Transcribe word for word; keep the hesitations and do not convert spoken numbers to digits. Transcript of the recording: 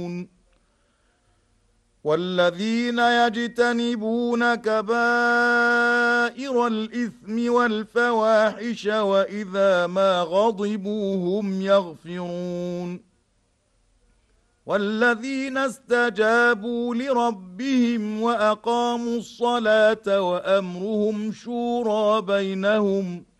والذين يجتنبون كبائر الإثم والفواحش وإذا ما غضبوا هم يغفرون والذين استجابوا لربهم وأقاموا الصلاة وأمرهم شورى بينهم